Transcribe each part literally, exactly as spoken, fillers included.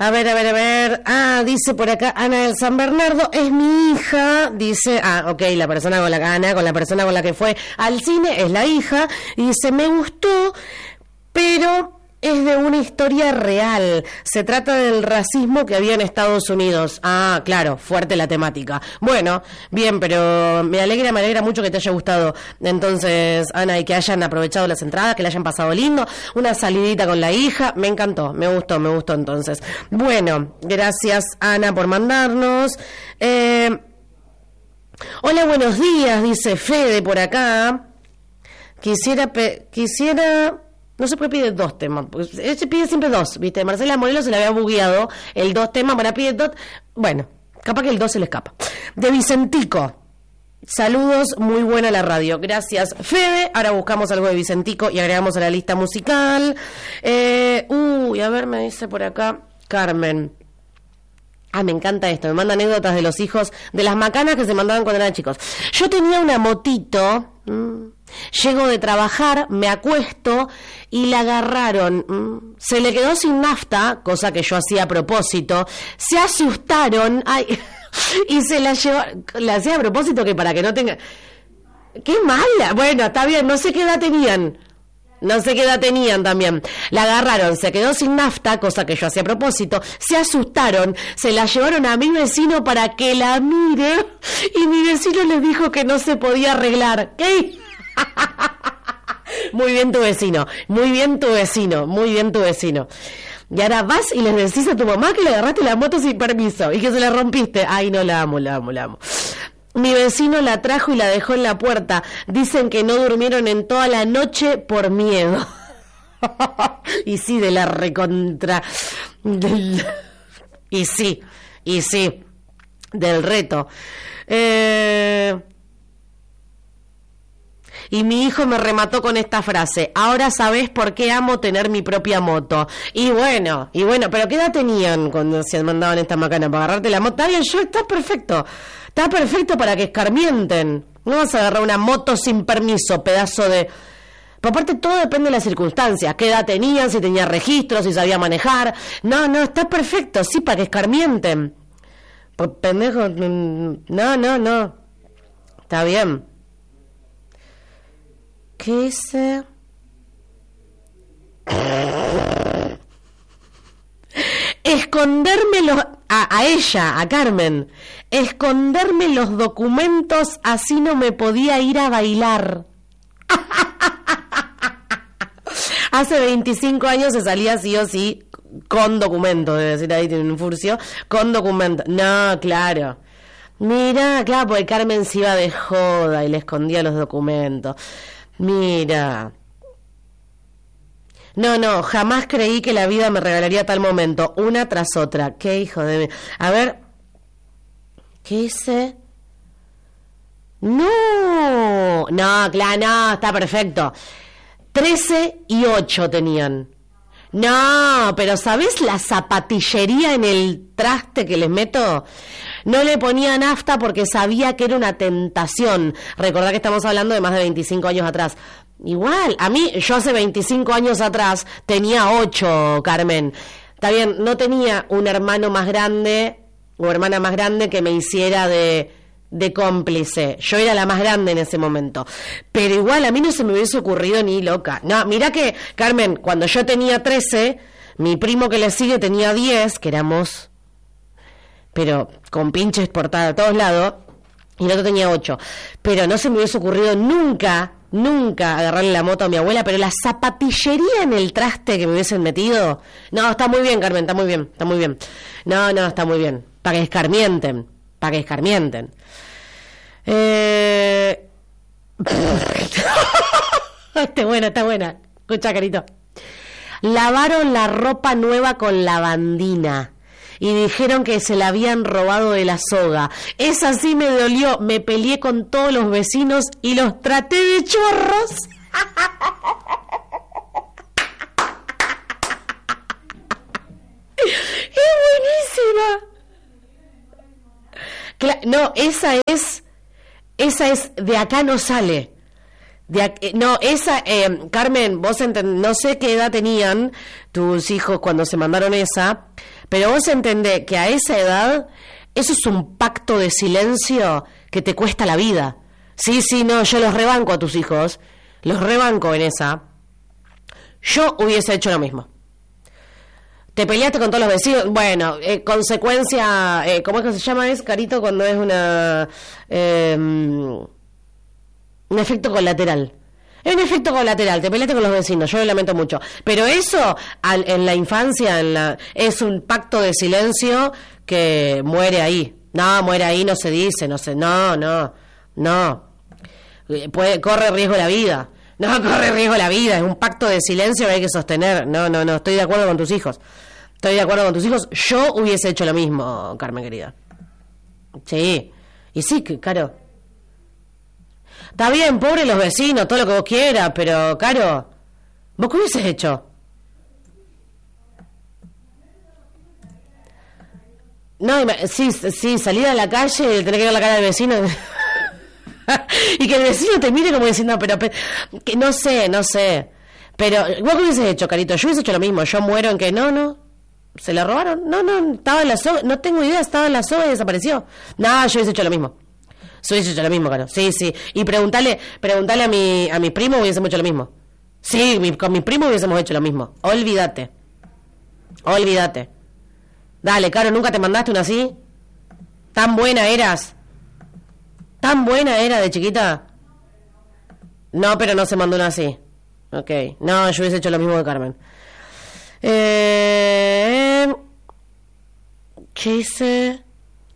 A ver, a ver, a ver. Ah, dice por acá Ana del San Bernardo, es mi hija. Dice, ah, ok, la persona con la Ana, con la persona con la que fue al cine, es la hija. Y dice, me gustó, pero es de una historia real. Se trata del racismo que había en Estados Unidos. Ah, claro, fuerte la temática. Bueno, bien, pero me alegra, me alegra mucho que te haya gustado. Entonces, Ana, y que hayan aprovechado las entradas, que le hayan pasado lindo. Una salidita con la hija. Me encantó, me gustó, me gustó entonces. Bueno, gracias, Ana, por mandarnos. Eh, hola, buenos días, dice Fede por acá. Quisiera, pe- quisiera... No sé por qué pide dos temas. Él pide siempre dos, ¿viste? Marcela Morelos se le había bugueado el dos temas, para pide dos. Bueno, capaz que el dos se le escapa. De Vicentico. Saludos, muy buena la radio. Gracias, Fede. Ahora buscamos algo de Vicentico y agregamos a la lista musical. Eh, uy, a ver, me dice por acá Carmen. Ah, me encanta esto. Me manda anécdotas de los hijos, de las macanas que se mandaban cuando eran chicos. Yo tenía una motito. Mmm, llego de trabajar, me acuesto y la agarraron. Mmm, se le quedó sin nafta, cosa que yo hacía a propósito. Se asustaron. Ay, y se la llevó. La hacía a propósito que para que no tenga. ¡Qué mala! Bueno, está bien, no sé qué edad tenían. No sé qué edad tenían también. La agarraron, se quedó sin nafta, cosa que yo hacía a propósito. Se asustaron, se la llevaron a mi vecino para que la mire. Y mi vecino les dijo que no se podía arreglar. ¿Qué? Muy bien tu vecino, muy bien tu vecino, muy bien tu vecino. Y ahora vas y les decís a tu mamá que le agarraste la moto sin permiso y que se la rompiste. Ay, no, la amo, la amo, la amo. Mi vecino la trajo y la dejó en la puerta. Dicen que no durmieron en toda la noche por miedo. Y sí, de la recontra... Del... Y sí, y sí, del reto. Eh... Y mi hijo me remató con esta frase: ahora sabés por qué amo tener mi propia moto. Y bueno, y bueno, pero ¿qué edad tenían cuando se mandaban esta macana para agarrarte la moto? Está bien, yo, está perfecto. Está perfecto para que escarmienten. No vas a agarrar una moto sin permiso, pedazo de... Pero aparte todo depende de las circunstancias. ¿Qué edad tenían? Si tenía registro, si sabía manejar. No, no, está perfecto, sí, para que escarmienten. Pues pendejo, no, no, no. Está bien. ¿Qué hice? Esconderme los... A, a ella, a Carmen. Esconderme los documentos, así no me podía ir a bailar. Hace veinticinco años se salía sí o sí con documento, debe decir ahí tiene un furcio, con documento. No, claro. Mira, claro, porque Carmen se iba de joda y le escondía los documentos. Mira. No, no, jamás creí que la vida me regalaría tal momento, una tras otra. Qué hijo de mí. A ver, ¿qué hice? No, no, claro, no, está perfecto. Trece y ocho tenían. No, pero ¿sabés la zapatillería en el traste que les meto? No le ponía nafta porque sabía que era una tentación. Recordá que estamos hablando de más de veinticinco años atrás. Igual, a mí, yo hace veinticinco años atrás tenía ocho, Carmen. Está bien, no tenía un hermano más grande o hermana más grande que me hiciera de... de cómplice. Yo era la más grande en ese momento. Pero igual a mí no se me hubiese ocurrido ni loca. No, mirá que, Carmen, cuando yo tenía trece, mi primo que le sigue tenía diez, que éramos, pero con pinches por todos lados, y el otro tenía ocho. Pero no se me hubiese ocurrido nunca, nunca agarrarle la moto a mi abuela, pero la zapatillería en el traste que me hubiesen metido... No, está muy bien, Carmen, está muy bien, está muy bien. No, no, está muy bien. Para que escarmienten. Para que escarmienten. Eh... está buena, está buena. Escucha, carito. Lavaron la ropa nueva con lavandina y dijeron que se la habían robado de la soga. Esa sí me dolió. Me peleé con todos los vecinos y los traté de chorros. ¡Es buenísima! No, esa es, esa es, de acá no sale. De, eh, no, esa, eh, Carmen, vos enten, no sé qué edad tenían tus hijos cuando se mandaron esa, pero vos entendés que a esa edad eso es un pacto de silencio que te cuesta la vida. Sí, sí, no, yo los rebanco a tus hijos, los rebanco en esa. Yo hubiese hecho lo mismo. Te peleaste con todos los vecinos, bueno, eh, consecuencia, eh, ¿cómo es que se llama eso, Carito, cuando es una... Eh, un efecto colateral. Es un efecto colateral, te peleaste con los vecinos, yo lo lamento mucho. Pero eso, al, en la infancia, en la, es un pacto de silencio que muere ahí. No, muere ahí, no se dice, no se, no, no, no. Puede, corre riesgo la vida. No, corre riesgo la vida, es un pacto de silencio que hay que sostener. No, no, no, estoy de acuerdo con tus hijos. Estoy de acuerdo con tus hijos. Yo hubiese hecho lo mismo, Carmen, querida. Sí. Y sí, claro. Está bien, pobre los vecinos, todo lo que vos quieras, pero, Caro, ¿vos qué hubieses hecho? No, sí, sí, salir a la calle y tener que ver la cara del vecino... y que el vecino te mire como diciendo, pero, pero que no sé, no sé. Pero, ¿vos qué hubieses hecho, Carito? Yo hubiese hecho lo mismo. Yo muero en que, no, no, ¿se la robaron? No, no, estaba en la soga, no tengo idea, estaba en la soga y desapareció. No, yo hubiese hecho lo mismo. Yo hubiese hecho lo mismo, Caro. Sí, sí. Y preguntarle, preguntarle a mi, a mi primo hubiésemos hecho lo mismo. Sí, mi, con mi primo hubiésemos hecho lo mismo. Olvídate. Olvídate. Dale, Caro, ¿nunca te mandaste una así? ¿Tan buena eras? ¿Tan buena era de chiquita? No, pero no se mandó una así. Ok. No, yo hubiese hecho lo mismo que Carmen. Eh, ¿Qué hice?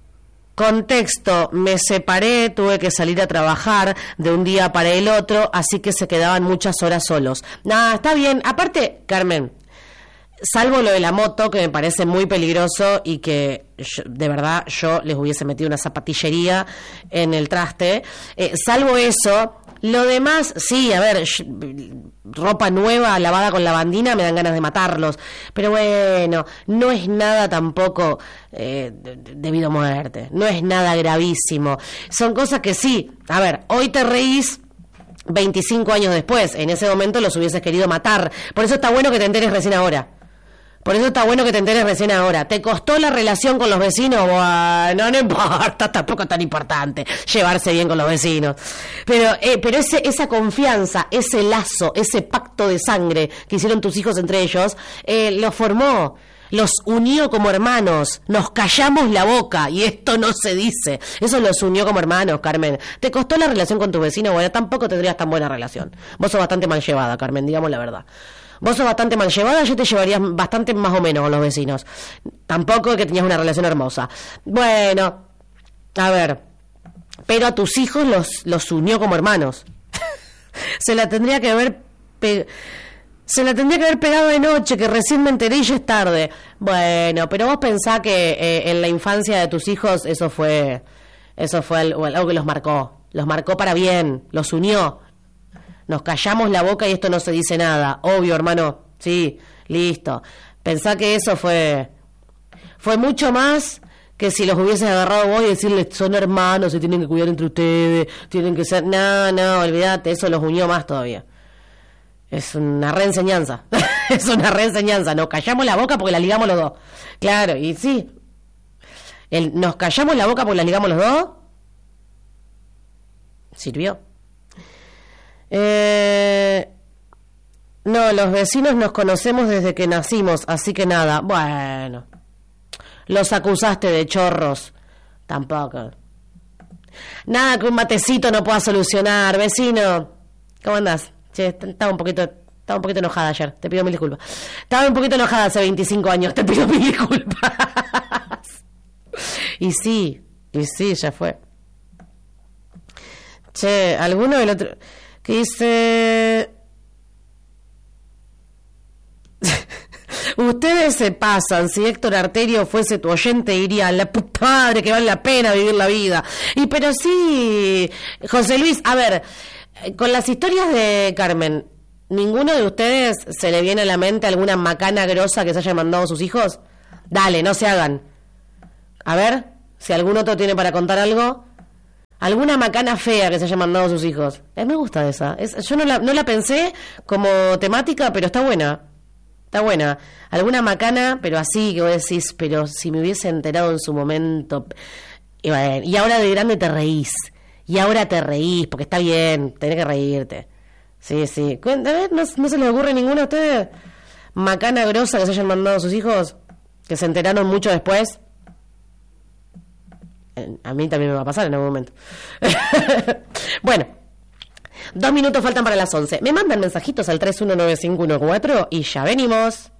Contexto, me separé, tuve que salir a trabajar de un día para el otro, así que se quedaban muchas horas solos. Nada, está bien. Aparte, Carmen, salvo lo de la moto, que me parece muy peligroso y que yo, de verdad yo les hubiese metido una zapatillería en el traste, eh, salvo eso, lo demás, sí, a ver, yo, ropa nueva lavada con lavandina, me dan ganas de matarlos, pero bueno, no es nada tampoco eh, debido a muerte, no es nada gravísimo, son cosas que sí, a ver, hoy te reís veinticinco años después, en ese momento los hubieses querido matar, por eso está bueno que te enteres recién ahora. Por eso está bueno que te enteres recién ahora. ¿Te costó la relación con los vecinos? Bueno, no importa, tampoco es tan importante llevarse bien con los vecinos. Pero eh, pero ese esa confianza, ese lazo, ese pacto de sangre que hicieron tus hijos entre ellos, eh, los formó, los unió como hermanos. Nos callamos la boca y esto no se dice. Eso los unió como hermanos, Carmen. ¿Te costó la relación con tus vecinos? Bueno, tampoco tendrías tan buena relación. Vos sos bastante mal llevada, Carmen, digamos la verdad. Vos sos bastante mal llevada, yo te llevaría bastante más o menos con los vecinos. Tampoco es que tenías una relación hermosa. Bueno, a ver, pero a tus hijos los, los unió como hermanos. Se la tendría que haber pe- se la tendría que haber pegado de noche, que recién me enteré y ya es tarde. Bueno, pero vos pensás que eh, en la infancia de tus hijos eso fue eso fue algo, algo que los marcó. Los marcó para bien, los unió. Nos callamos la boca y esto no se dice nada. Obvio, hermano. Sí, listo. Pensá que eso fue fue mucho más que si los hubieses agarrado vos y decirles son hermanos, se tienen que cuidar entre ustedes, tienen que ser... No, no, olvídate, eso los unió más todavía. Es una reenseñanza. Es una reenseñanza. Nos callamos la boca porque la ligamos los dos. Claro, y sí. El, nos callamos la boca porque la ligamos los dos. Sirvió. Eh, no, los vecinos nos conocemos desde que nacimos, así que nada. Bueno, los acusaste de chorros. Tampoco. Nada que un matecito no pueda solucionar. Vecino, ¿cómo andás? Che, estaba un poquito estaba un poquito enojada ayer, te pido mil disculpas. Estaba un poquito enojada hace veinticinco años, te pido mil disculpas. Y sí, y sí, ya fue. Che, alguno del otro... que dice... Ustedes se pasan. Si Héctor Arterio fuese tu oyente, diría, la puta madre, que vale la pena vivir la vida. Y pero sí, José Luis, a ver, con las historias de Carmen, ¿ninguno de ustedes se le viene a la mente alguna macana grosa que se haya mandado a sus hijos? Dale, no se hagan. A ver, si algún otro tiene para contar algo... Alguna macana fea que se haya mandado a sus hijos. Eh, me gusta esa. Es, yo no la, no la pensé como temática, pero está buena. Está buena. Alguna macana, pero así que vos decís, pero si me hubiese enterado en su momento. Y, bueno, y ahora de grande te reís. Y ahora te reís, porque está bien, tenés que reírte. Sí, sí. Cuéntame, ¿no, no se les ocurre ninguna a ustedes? Macana grosa que se hayan mandado a sus hijos, que se enteraron mucho después. A mí también me va a pasar en algún momento. Bueno, dos minutos faltan para las once. Me mandan mensajitos al tres uno nueve cinco uno cuatro y ya venimos.